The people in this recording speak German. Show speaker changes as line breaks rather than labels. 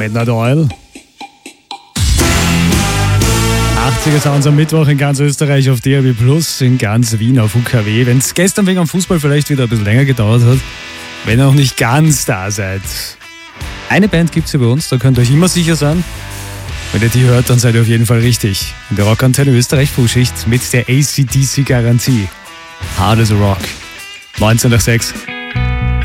Midnight Oil. 80er Sounds am Mittwoch in ganz Österreich auf DAB+, in ganz Wien auf UKW. Wenn es gestern wegen dem Fußball vielleicht wieder ein bisschen länger gedauert hat, wenn ihr noch nicht ganz da seid. Eine Band gibt's hier bei uns, da könnt ihr euch immer sicher sein. Wenn ihr die hört, dann seid ihr auf jeden Fall richtig. In der Rockantenne Österreich Frühschicht mit der AC/DC Garantie. Hard as a Rock. 19 nach 6.